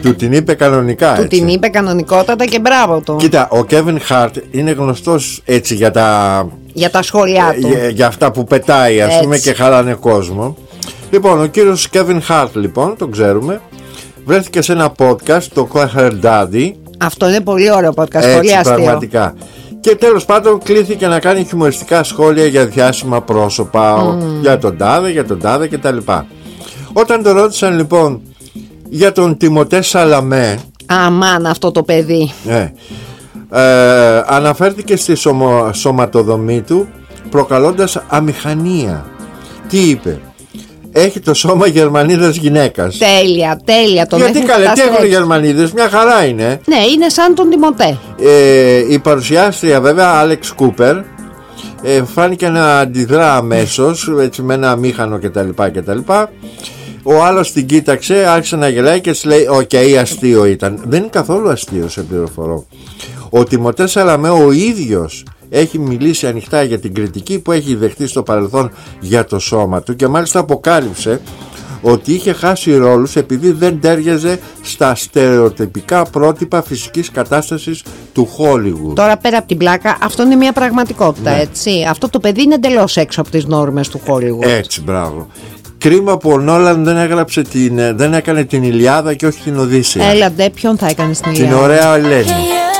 Του την είπε κανονικά. Του την είπε κανονικότατα και μπράβο του. Κοίτα, ο Kevin Hart είναι γνωστός έτσι για τα σχόλιά του. Για αυτά που πετάει, ας πούμε, και χαλάνε κόσμο. Λοιπόν, ο κύριος Kevin Hart, λοιπόν, τον ξέρουμε, βρέθηκε σε ένα podcast, το Call Her Daddy. Αυτό είναι πολύ ωραίο podcast, έτσι, πολύ αστείο. Πραγματικά. Και τέλος πάντων κλήθηκε να κάνει χιουμοριστικά σχόλια για διάσημα πρόσωπα, για τον τάδε κτλ. Όταν το ρώτησαν λοιπόν για τον Τιμωτέ Σαλαμέ, αμάν αυτό το παιδί, αναφέρθηκε στη σωματοδομή του προκαλώντας αμηχανία. Τι είπε? Έχει το σώμα Γερμανίδας γυναίκας. Τέλεια. Γιατί καλέ, τι έχουν οι Γερμανίδες, μια χαρά είναι. Ναι, είναι σαν τον Τιμωτέ. Η παρουσιάστρια βέβαια, Άλεξ Κούπερ, φάνηκε να αντιδρά αμέσως, έτσι, με ένα αμήχανο κτλ. Ο άλλος την κοίταξε, άρχισε να γελάει και της λέει: «Οκ, αστείο ήταν». Δεν είναι καθόλου αστείο, σε πληροφορώ. Ο Τιμωτέ Σαλαμέ ο ίδιος έχει μιλήσει ανοιχτά για την κριτική που έχει δεχτεί στο παρελθόν για το σώμα του και μάλιστα αποκάλυψε ότι είχε χάσει ρόλους επειδή δεν τέριαζε στα στερεοτυπικά πρότυπα φυσικής κατάστασης του Hollywood. Τώρα πέρα από την πλάκα, αυτό είναι μια πραγματικότητα, ναι. Έτσι. Αυτό το παιδί είναι εντελώς έξω από τις νόρμες του Hollywood. Έτσι, μπράβο. Κρίμα που ο Νόλαν δεν έκανε την Ηλιάδα και όχι την Οδύσσεια. Έλαντε, ποιον θα έκανε στην Ηλιάδα? Την ωραία Ελένη.